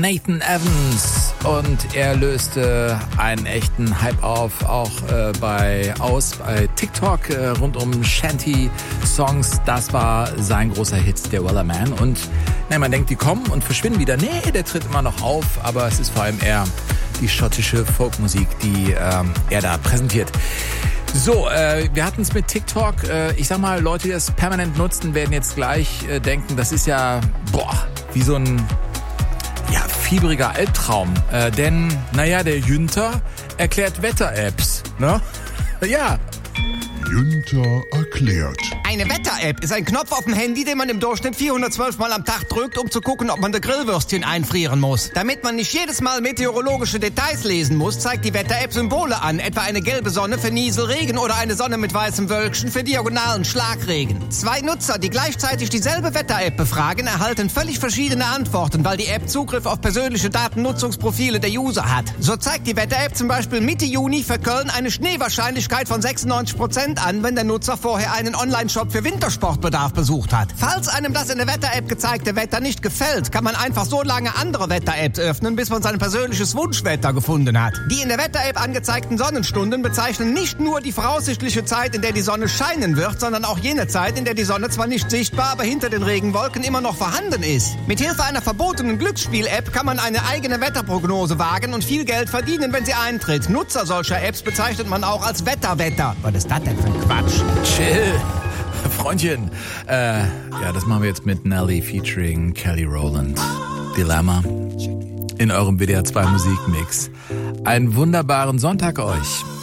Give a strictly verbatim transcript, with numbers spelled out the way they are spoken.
Nathan Evans und er löste einen echten Hype auf, auch äh, bei aus bei TikTok äh, rund um Shanty-Songs. Das war sein großer Hit, der Wellerman. Und ne, man denkt, die kommen und verschwinden wieder. Nee, der tritt immer noch auf, aber es ist vor allem eher die schottische Folkmusik, die ähm, er da präsentiert. So, äh, wir hatten es mit TikTok. Äh, ich sag mal, Leute, die das permanent nutzen, werden jetzt gleich äh, denken, das ist ja, boah, wie so ein ja, fiebriger Albtraum. Äh, denn, naja, der Jünter erklärt Wetter-Apps, ne? Ja. Jünter erklärt. Eine Wetter-App ist ein Knopf auf dem Handy, den man im Durchschnitt vierhundertzwölf Mal am Tag drückt, um zu gucken, ob man die Grillwürstchen einfrieren muss. Damit man nicht jedes Mal meteorologische Details lesen muss, zeigt die Wetter-App Symbole an, etwa eine gelbe Sonne für Nieselregen oder eine Sonne mit weißem Wölkchen für diagonalen Schlagregen. Zwei Nutzer, die gleichzeitig dieselbe Wetter-App befragen, erhalten völlig verschiedene Antworten, weil die App Zugriff auf persönliche Datennutzungsprofile der User hat. So zeigt die Wetter-App zum Beispiel Mitte Juni für Köln eine Schneewahrscheinlichkeit von sechsundneunzig Prozent an, wenn der Nutzer vorher einen Online-Shop für Wintersportbedarf besucht hat. Falls einem das in der Wetter-App gezeigte Wetter nicht gefällt, kann man einfach so lange andere Wetter-Apps öffnen, bis man sein persönliches Wunschwetter gefunden hat. Die in der Wetter-App angezeigten Sonnenstunden bezeichnen nicht nur die voraussichtliche Zeit, in der die Sonne scheinen wird, sondern auch jene Zeit, in der die Sonne zwar nicht sichtbar, aber hinter den Regenwolken immer noch vorhanden ist. Mithilfe einer verbotenen Glücksspiel-App kann man eine eigene Wetterprognose wagen und viel Geld verdienen, wenn sie eintritt. Nutzer solcher Apps bezeichnet man auch als Wetterwetter. Was ist das denn für ein Quatsch? Chill. Freundchen. Äh, ja, das machen wir jetzt mit Nelly featuring Kelly Rowland. Dilemma. In eurem W D R zwei Musikmix. Einen wunderbaren Sonntag euch.